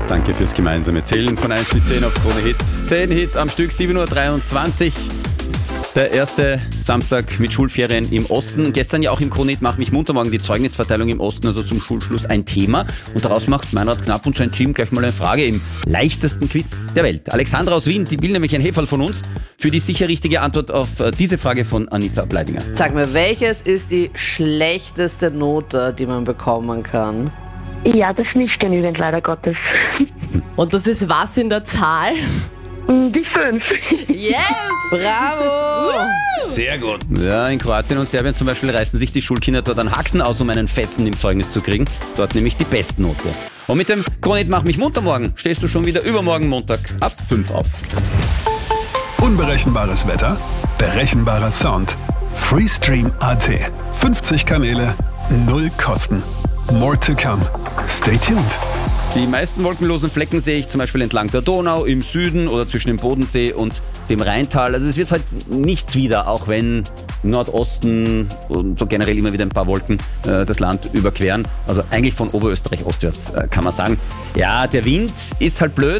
Danke fürs gemeinsame Zählen von 1 bis 10 auf Krone Hits. 10 Hits am Stück, 7.23 Uhr. Der erste Samstag mit Schulferien im Osten. Gestern ja auch im Krone Hit Mach mich munter morgen die Zeugnisverteilung im Osten, also zum Schulschluss ein Thema. Und daraus macht Meinrad Knapp und sein Team gleich mal eine Frage im leichtesten Quiz der Welt. Alexandra aus Wien, die will nämlich ein Heferl von uns für die sicher richtige Antwort auf diese Frage von Anita Bleidinger. Sag mir, welches ist die schlechteste Note, die man bekommen kann? Ja, das ist nicht genügend, leider Gottes. Und das ist was in der Zahl? Die 5. Yes! Bravo! Sehr gut. Ja, in Kroatien und Serbien zum Beispiel reißen sich die Schulkinder dort an Haxen aus, um einen Fetzen im Zeugnis zu kriegen. Dort nämlich die Bestnote. Und mit dem Krone Hit Mach mich munter morgen stehst du schon wieder übermorgen Montag ab 5 auf. Unberechenbares Wetter, berechenbarer Sound. Freestream.at. 50 Kanäle, 0 Kosten. More to come. Stay tuned. Die meisten wolkenlosen Flecken sehe ich zum Beispiel entlang der Donau, im Süden oder zwischen dem Bodensee und dem Rheintal. Also es wird heute nichts wieder, auch wenn im Nordosten und so generell immer wieder ein paar Wolken das Land überqueren. Also eigentlich von Oberösterreich ostwärts kann man sagen. Ja, der Wind ist halt blöd.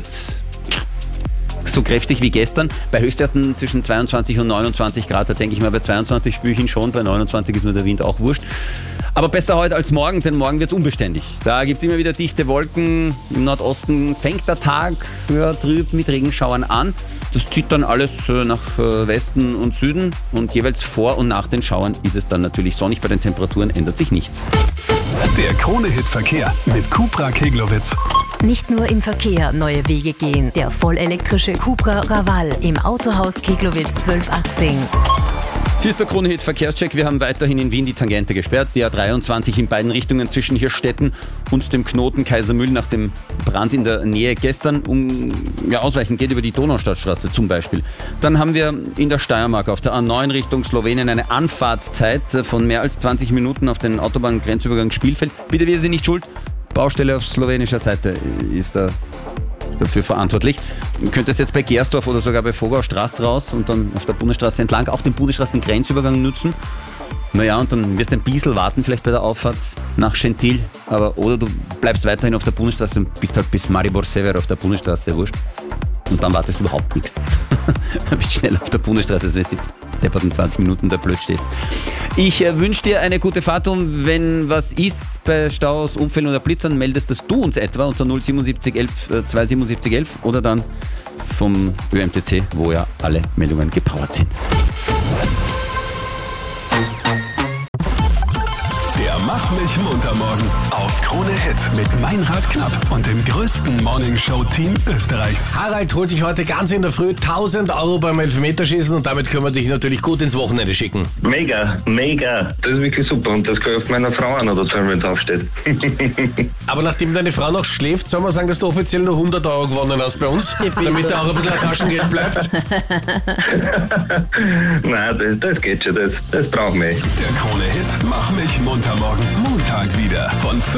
So kräftig wie gestern. Bei Höchstwerten zwischen 22 und 29 Grad, da denke ich mal, bei 22 spüre ich ihn schon, bei 29 ist mir der Wind auch wurscht. Aber besser heute als morgen, denn morgen wird es unbeständig. Da gibt es immer wieder dichte Wolken. Im Nordosten fängt der Tag trüb mit Regenschauern an. Das zieht dann alles nach Westen und Süden und jeweils vor und nach den Schauern ist es dann natürlich sonnig. Bei den Temperaturen ändert sich nichts. Der Krone Hit Verkehr mit Cupra Keglowitz. Nicht nur im Verkehr neue Wege gehen. Der vollelektrische Cupra Raval im Autohaus Keglowitz 1218. Hier ist der Krone Hit Verkehrscheck. Wir haben weiterhin in Wien die Tangente gesperrt. Die A23 in beiden Richtungen zwischen Hirstetten und dem Knoten Kaisermühl nach dem Brand in der Nähe gestern. Ausweichen geht über die Donaustadtstraße zum Beispiel. Dann haben wir in der Steiermark auf der A9 Richtung Slowenien eine Anfahrtszeit von mehr als 20 Minuten auf den Autobahngrenzübergang Spielfeld. Bitte, wir sind nicht schuld. Baustelle auf slowenischer Seite ist da dafür verantwortlich. Du könntest jetzt bei Gersdorf oder sogar bei Vogaustraße raus und dann auf der Bundesstraße entlang auch den Bundesstraßengrenzübergang nutzen. Naja, und dann wirst du ein bisschen warten, vielleicht bei der Auffahrt nach Gentil. Oder du bleibst weiterhin auf der Bundesstraße und bist halt bis Maribor-Sever auf der Bundesstraße, wurscht. Und dann wartest du überhaupt nichts. Du bist schnell auf der Bundesstraße, als wenn du jetzt depperten 20 Minuten da blöd stehst. Ich wünsche dir eine gute Fahrt und wenn was ist bei Staus, Unfällen oder Blitzern, meldest das du uns etwa unter 077 11 277 11 oder dann vom ÖMTC, wo ja alle Meldungen gepowert sind. Der Mach mich munter morgen auf Krone Hit mit Meinrad Knapp und dem größten Morningshow-Team Österreichs. Harald holt sich heute ganz in der Früh 1.000 € beim Elfmeterschießen und damit können wir dich natürlich gut ins Wochenende schicken. Mega, mega. Das ist wirklich super und das kann ich auf meiner Frau auch noch dazu, wenn es aufsteht. Aber nachdem deine Frau noch schläft, soll man sagen, dass du offiziell nur 100 € gewonnen hast bei uns, damit da auch ein bisschen ein Taschengeld bleibt. Nein, das geht schon, das brauchen wir. Der Krone Hit Mach mich munter morgen Montag wieder von